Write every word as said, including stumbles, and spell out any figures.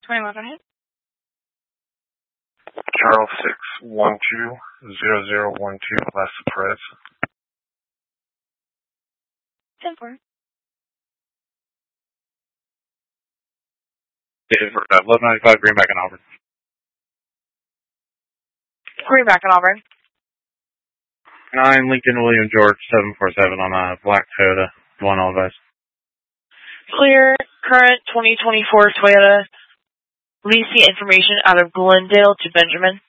twenty-one, go ahead. Charles six one two zero zero one two, last Perez. ten four. David for eleven ninety-five, Greenback and Auburn. Greenback and Auburn. nine, Lincoln William George, seven four seven on a black Toyota, one all advice. Clear current twenty twenty-four Toyota leasing information out of Glendale to Benjamin.